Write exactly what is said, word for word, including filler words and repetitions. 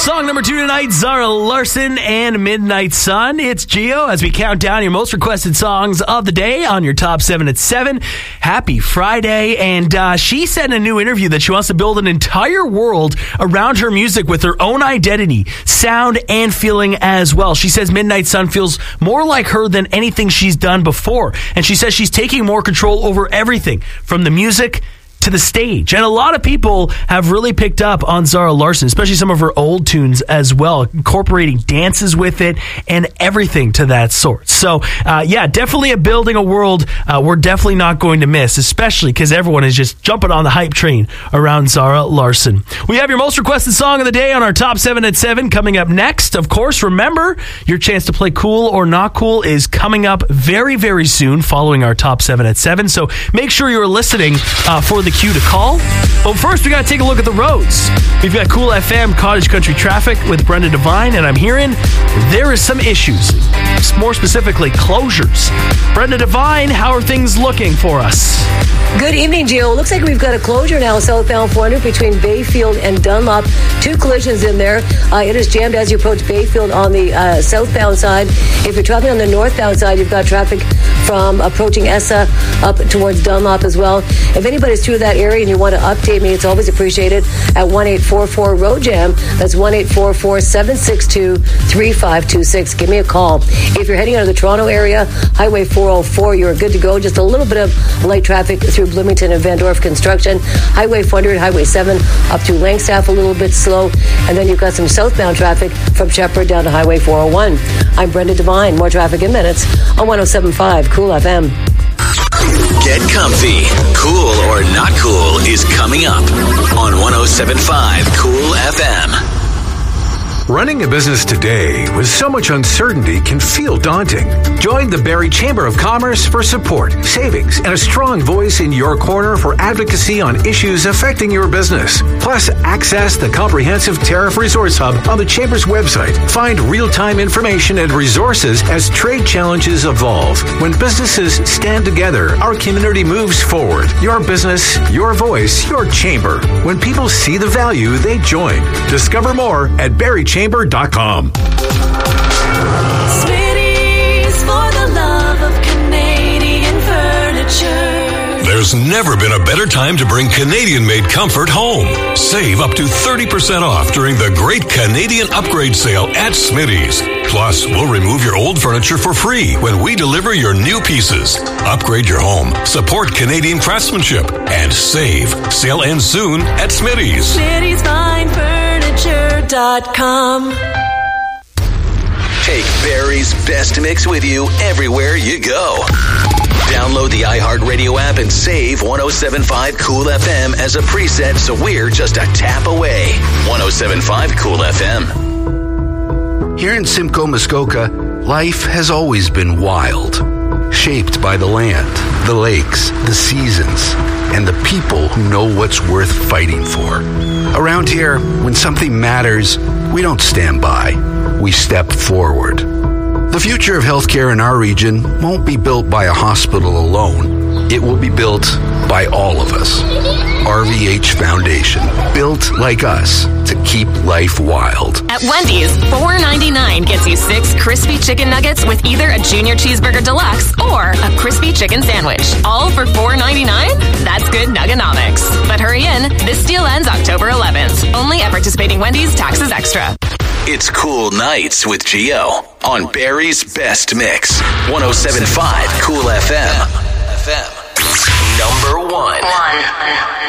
Song number two tonight, Zara Larsson and Midnight Sun. It's Gio as we count down your most requested songs of the day on your top seven at seven. Happy Friday. And uh, she said in a new interview that she wants to build an entire world around her music with her own identity, sound, and feeling as well. She says Midnight Sun feels more like her than anything she's done before. And she says she's taking more control over everything from the music to the stage. And a lot of people have really picked up on Zara Larsson, especially some of her old tunes as well, incorporating dances with it and everything to that sort. So, uh, yeah, definitely a building a world uh, we're definitely not going to miss, especially because everyone is just jumping on the hype train around Zara Larsson. We have your most requested song of the day on our top seven at seven coming up next. Of course, remember, your chance to play Cool or Not Cool is coming up very, very soon following our top seven at seven. So make sure you're listening uh, for the cue to call. But first, we got to take a look at the roads. We've got Cool F M Cottage Country traffic with Brenda Devine, and I'm hearing there is some issues, more specifically closures. Brenda Devine, how are things looking for us? Good evening, Gio. Looks like we've got a closure now southbound four hundred between Bayfield and Dunlop. Two collisions in there. Uh, it is jammed as you approach Bayfield on the uh, southbound side. If you're traveling on the northbound side, you've got traffic from approaching Essa up towards Dunlop as well. If anybody's through that area and you want to update me, it's always appreciated at one eight four four road jam. That's one eight four four, seven six two, three five two six. Give me a call. If you're heading out of the Toronto area, Highway four oh four, you're good to go. Just a little bit of light traffic through Bloomington and Vandorf construction. Highway four hundred, Highway seven up to Langstaff, a little bit slow. And then you've got some southbound traffic from Shepherd down to Highway four oh one. I'm Brenda Devine. More traffic in minutes on one oh seven point five Cool F M. Get comfy. Cool or Not Cool is coming up on one oh seven point five Cool F M. Running a business today with so much uncertainty can feel daunting. Join the Barrie Chamber of Commerce for support, savings, and a strong voice in your corner for advocacy on issues affecting your business. Plus, access the comprehensive tariff resource hub on the Chamber's website. Find real-time information and resources as trade challenges evolve. When businesses stand together, our community moves forward. Your business, your voice, your chamber. When people see the value, they join. Discover more at barrie chamber dot com. Smitty's for the love of Canadian furniture. There's never been a better time to bring Canadian-made comfort home. Save up to thirty percent off during the Great Canadian Upgrade Sale at Smitty's. Plus, we'll remove your old furniture for free when we deliver your new pieces. Upgrade your home, support Canadian craftsmanship, and save. Sale ends soon at Smitty's. Smitty's Fine Furniture dot com. Take Barrie's best mix with you everywhere you go. Download the iHeartRadio app and save one oh seven point five Cool F M as a preset so we're just a tap away. one oh seven point five Cool F M. Here in Simcoe, Muskoka, life has always been wild, shaped by the land, the lakes, the seasons, and the people who know what's worth fighting for. Around here, when something matters, we don't stand by, we step forward. The future of healthcare in our region won't be built by a hospital alone. It will be built by all of us. R V H Foundation, built like us to keep life wild. At Wendy's, four ninety-nine gets you six crispy chicken nuggets with either a junior cheeseburger deluxe or a crispy chicken sandwich. All for four ninety-nine? That's good nuggonomics. But hurry in, this deal ends October eleventh. Only at participating Wendy's, taxes extra. It's Cool Nights with Gio on Barrie's Best Mix. one oh seven point five Cool F M. F M. Number one. One.